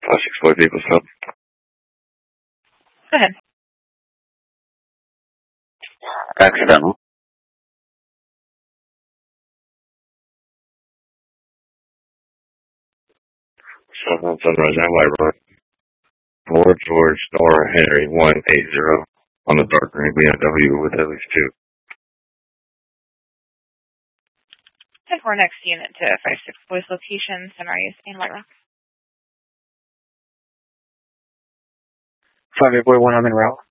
5-6 boy people, so. Go ahead. Accidental. 7 Sunrise and White Road. 4 George Nora Henry 180 on the dark green BMW with at least 2. 10-4 next unit to 5-6 boys location, Sunrise and White Rock. 5-8 boy 1, I'm en route.